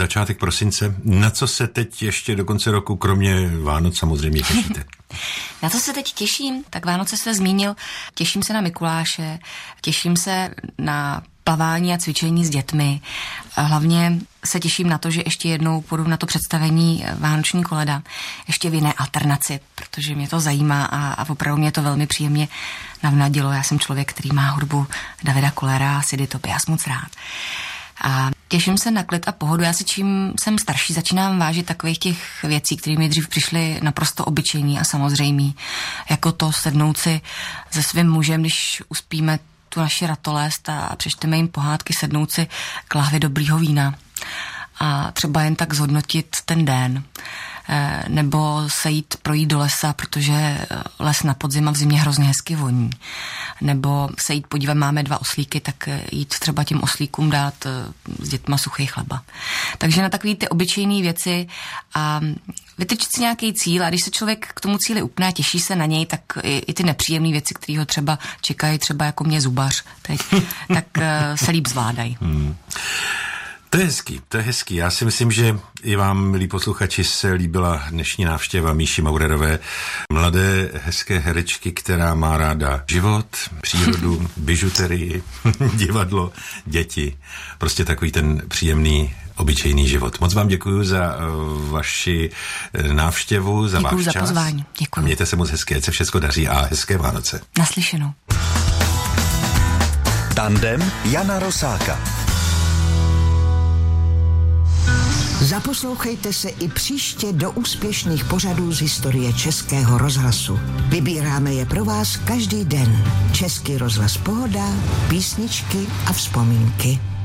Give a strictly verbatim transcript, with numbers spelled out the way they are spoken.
začátek prosince. Na co se teď ještě do konce roku, kromě Vánoc, samozřejmě těšíte? Na co se teď těším? Tak Vánoce jste zmínil. Těším se na Mikuláše, těším se na plavání a cvičení s dětmi. A hlavně se těším na to, že ještě jednou půjdu na to představení Vánoční koleda. Ještě v jiné alternaci, protože mě to zajímá a, a opravdu mě to velmi příjemně navnadilo. Já jsem člověk, který má hudbu Davida Kollera a Sidy Tobias moc rád. A těším se na klid a pohodu. Já si čím jsem starší, začínám vážit takových těch věcí, které mi dřív přišly naprosto obyčejný a samozřejmý. Jako to sednout si se svým mužem, když uspíme tu naši ratolest a přečteme jim pohádky, sednout si k lahvi dobrýho vína a třeba jen tak zhodnotit ten den. Nebo se jít projít do lesa, protože les na podzim a v zimě hrozně hezky voní. Nebo se jít podívat, máme dva oslíky, tak jít třeba těm oslíkům dát s dětma suchý chleba. Takže na takový ty obyčejné věci a vytyčit si nějaký cíl a když se člověk k tomu cíli upne a těší se na něj, tak i, i ty nepříjemné věci, které ho třeba čekají, třeba jako mě zubař, teď, tak se líp zvládají. Hmm. To je hezký, to je hezký. Já si myslím, že i vám, milí posluchači, se líbila dnešní návštěva Míši Maurerové, mladé, hezké herečky, která má ráda život, přírodu, bižuterii, divadlo, děti. Prostě takový ten příjemný, obyčejný život. Moc vám děkuji za uh, vaši návštěvu, za děkuju váš za čas. Pozvání. Děkuji. Mějte se moc hezké, ať se všechno daří a hezké Vánoce. Naslyšenou. Tandem Jana Rosáka. Zaposlouchejte se i příště do úspěšných pořadů z historie Českého rozhlasu. Vybíráme je pro vás každý den. Český rozhlas Pohoda, písničky a vzpomínky.